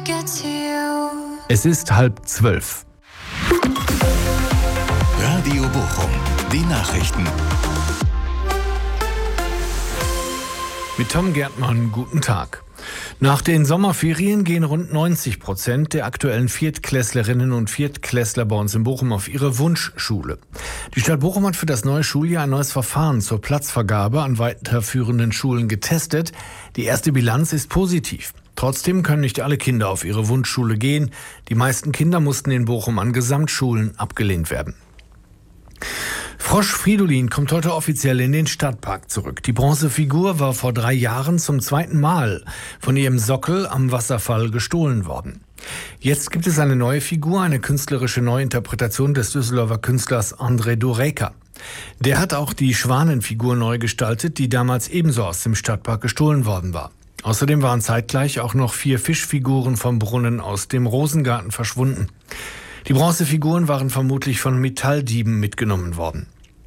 Es ist 11:30. Radio Bochum, die Nachrichten. Mit Tom Gärtmann, guten Tag. Nach den Sommerferien gehen rund 90% der aktuellen Viertklässlerinnen und Viertklässler bei uns in Bochum auf ihre Wunschschule. Die Stadt Bochum hat für das neue Schuljahr ein neues Verfahren zur Platzvergabe an weiterführenden Schulen getestet. Die erste Bilanz ist positiv. Trotzdem können nicht alle Kinder auf ihre Wunschschule gehen. Die meisten Kinder mussten in Bochum an Gesamtschulen abgelehnt werden. Frosch Fridolin kommt heute offiziell in den Stadtpark zurück. Die Bronzefigur war vor 3 Jahren zum 2. Mal von ihrem Sockel am Wasserfall gestohlen worden. Jetzt gibt es eine neue Figur, eine künstlerische Neuinterpretation des Düsseldorfer Künstlers André Dureika. Der hat auch die Schwanenfigur neu gestaltet, die damals ebenso aus dem Stadtpark gestohlen worden war. Außerdem waren zeitgleich auch noch 4 Fischfiguren vom Brunnen aus dem Rosengarten verschwunden. Die Bronzefiguren waren vermutlich von Metalldieben mitgenommen worden.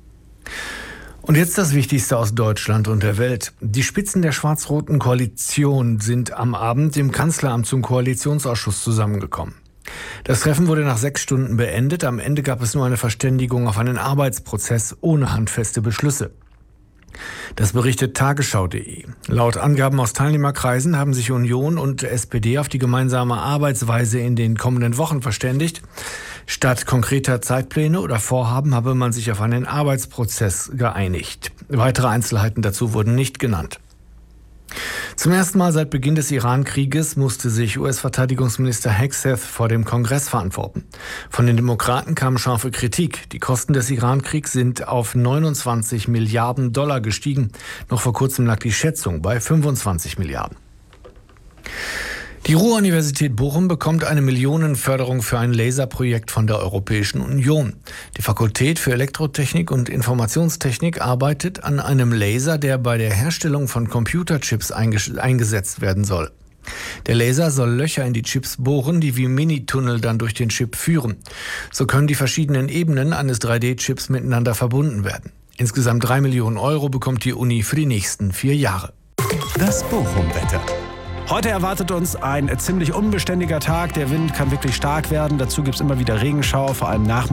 Und jetzt das Wichtigste aus Deutschland und der Welt. Die Spitzen der schwarz-roten Koalition sind am Abend im Kanzleramt zum Koalitionsausschuss zusammengekommen. Das Treffen wurde nach 6 Stunden beendet. Am Ende gab es nur eine Verständigung auf einen Arbeitsprozess ohne handfeste Beschlüsse. Das berichtet Tagesschau.de. Laut Angaben aus Teilnehmerkreisen haben sich Union und SPD auf die gemeinsame Arbeitsweise in den kommenden Wochen verständigt. Statt konkreter Zeitpläne oder Vorhaben habe man sich auf einen Arbeitsprozess geeinigt. Weitere Einzelheiten dazu wurden nicht genannt. Zum ersten Mal seit Beginn des Iran-Krieges musste sich US-Verteidigungsminister Hegseth vor dem Kongress verantworten. Von den Demokraten kam scharfe Kritik. Die Kosten des Iran-Kriegs sind auf 29 Milliarden Dollar gestiegen. Noch vor kurzem lag die Schätzung bei 25 Milliarden. Die Ruhr-Universität Bochum bekommt eine Millionenförderung für ein Laserprojekt von der Europäischen Union. Die Fakultät für Elektrotechnik und Informationstechnik arbeitet an einem Laser, der bei der Herstellung von Computerchips eingesetzt werden soll. Der Laser soll Löcher in die Chips bohren, die wie Minitunnel dann durch den Chip führen. So können die verschiedenen Ebenen eines 3D-Chips miteinander verbunden werden. Insgesamt 3 Millionen Euro bekommt die Uni für die nächsten 4 Jahre. Das Bochum-Wetter. Heute erwartet uns ein ziemlich unbeständiger Tag. Der Wind kann wirklich stark werden. Dazu gibt es immer wieder Regenschauer, vor allem nachmittags.